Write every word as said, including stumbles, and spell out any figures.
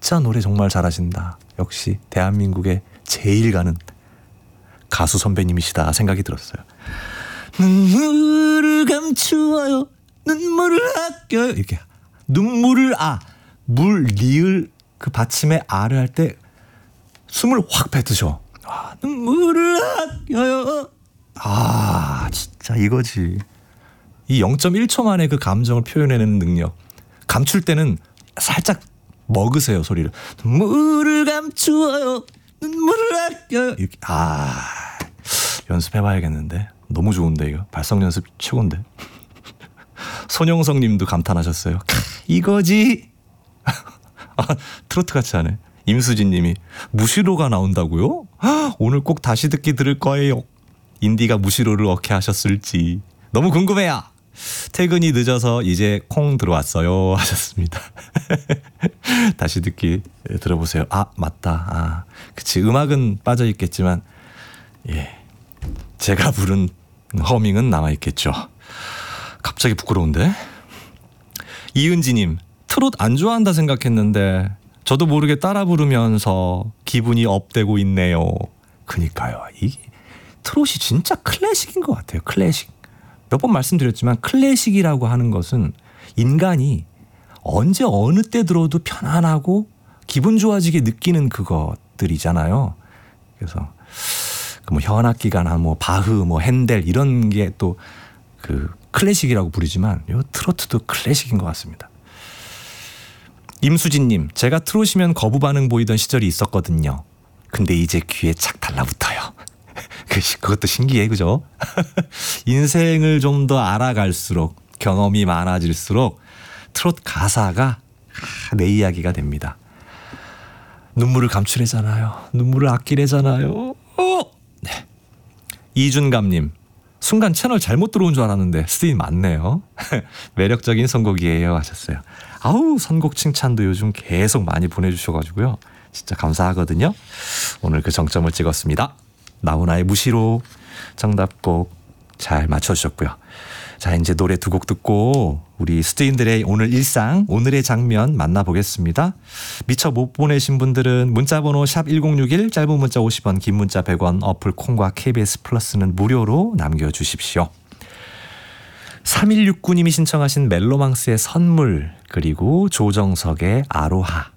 진짜 노래 정말 잘하신다. 역시 대한민국의 제일 가는 가수 선배님이시다 생각이 들었어요. 눈물을 감추어요. 눈물을 아껴요. 이렇게 눈물을 아, 물 리을 그 받침에 아를 할 때 숨을 확 뱉으셔. 아, 눈물을 아껴요. 아, 진짜 이거지. 이 영 점 일 초 만에 그 감정을 표현해내는 능력. 감출 때는 살짝 먹으세요, 소리를. 눈물을 감추어요. 눈물을 아껴요. 이렇게. 아, 연습해봐야겠는데. 너무 좋은데 이거. 발성 연습 최고인데. 손영성 님도 감탄하셨어요. 이거지. 아, 트로트 같이 하네. 임수진 님이 무시로가 나온다고요? 오늘 꼭 다시 듣기 들을 거예요. 인디가 무시로를 어떻게 하셨을지 너무 궁금해요. 퇴근이 늦어서 이제 콩 들어왔어요 하셨습니다. 다시 듣기 들어보세요. 아, 맞다. 아, 그치. 음악은 빠져 있겠지만 예, 제가 부른 허밍은 남아 있겠죠. 갑자기 부끄러운데. 이은지님, 트롯 안 좋아한다 생각했는데 저도 모르게 따라 부르면서 기분이 업되고 있네요. 그니까요. 이게 트롯이 진짜 클래식인 것 같아요. 클래식. 몇 번 말씀드렸지만 클래식이라고 하는 것은 인간이 언제 어느 때 들어도 편안하고 기분 좋아지게 느끼는 그것들이잖아요. 그래서 뭐 현악기가나 뭐 바흐, 뭐 핸델 이런 게 또 그 클래식이라고 부르지만 요 트로트도 클래식인 것 같습니다. 임수진님, 제가 트롯이면 거부 반응 보이던 시절이 있었거든요. 근데 이제 귀에 착 달라붙어요. 그것도 신기해, 그죠? 인생을 좀 더 알아갈수록 경험이 많아질수록 트롯 가사가 내 이야기가 됩니다. 눈물을 감추래잖아요. 눈물을 아끼래잖아요. 어! 네. 이준감님, 순간 채널 잘못 들어온 줄 알았는데 스트림 맞네요. 매력적인 선곡이에요 하셨어요. 아우, 선곡 칭찬도 요즘 계속 많이 보내주셔가지고요. 진짜 감사하거든요. 오늘 그 정점을 찍었습니다. 나훈아의 무시로 정답곡 잘 맞춰주셨고요. 자, 이제 노래 두 곡 듣고 우리 스트인들의 오늘 일상, 오늘의 장면 만나보겠습니다. 미처 못 보내신 분들은 문자번호 샵 일공육일, 짧은 문자 오십 원, 긴 문자 백 원, 어플 콩과 케이비에스 플러스는 무료로 남겨주십시오. 삼일육구 님이 신청하신 멜로망스의 선물, 그리고 조정석의 아로하